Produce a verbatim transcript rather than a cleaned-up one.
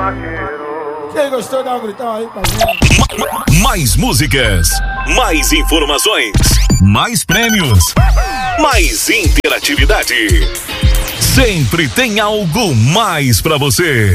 Quem gostou, dá um gritão aí pra gente. Mais músicas, mais informações, mais prêmios, mais interatividade. Sempre tem algo mais pra você.